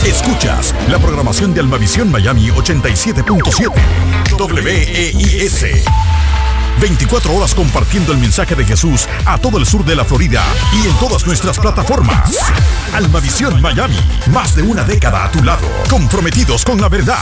Escuchas la programación de Almavisión Miami 87.7 WEIS. 24 horas compartiendo el mensaje de Jesús a todo el sur de la Florida y en todas nuestras plataformas. Almavisión Miami, más de una década a tu lado, comprometidos con la verdad.